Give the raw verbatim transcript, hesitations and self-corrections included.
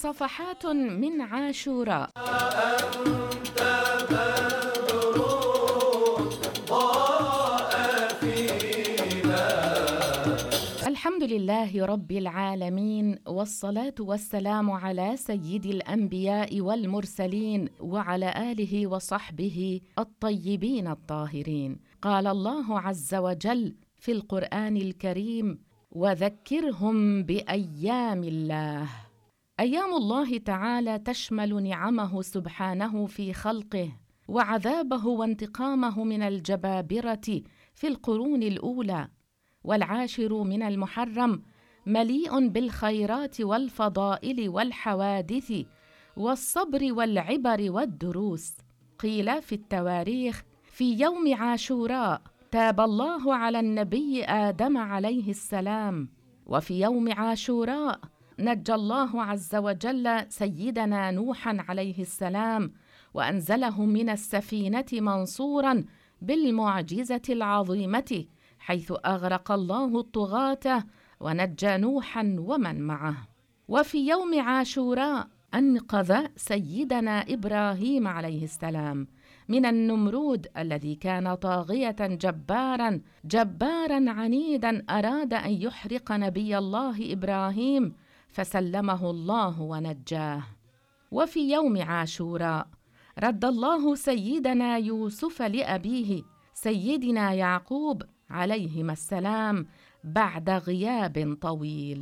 صفحات من عاشوراء. الحمد لله رب العالمين، والصلاة والسلام على سيد الأنبياء والمرسلين وعلى آله وصحبه الطيبين الطاهرين. قال الله عز وجل في القرآن الكريم: وذكرهم بأيام الله. أيام الله تعالى تشمل نعمه سبحانه في خلقه، وعذابه وانتقامه من الجبابرة في القرون الأولى. والعاشر من المحرم مليء بالخيرات والفضائل والحوادث والصبر والعبر والدروس. قيل في التواريخ: في يوم عاشوراء تاب الله على النبي آدم عليه السلام، وفي يوم عاشوراء نجى الله عز وجل سيدنا نوحا عليه السلام، وأنزله من السفينة منصورا بالمعجزة العظيمة، حيث أغرق الله الطغاة ونجى نوحا ومن معه. وفي يوم عاشوراء أنقذ سيدنا إبراهيم عليه السلام من النمرود الذي كان طاغية جبارا جبارا عنيدا أراد أن يحرق نبي الله إبراهيم، فسلمه الله ونجاه. وفي يوم عاشوراء رد الله سيدنا يوسف لأبيه سيدنا يعقوب عليهما السلام بعد غياب طويل.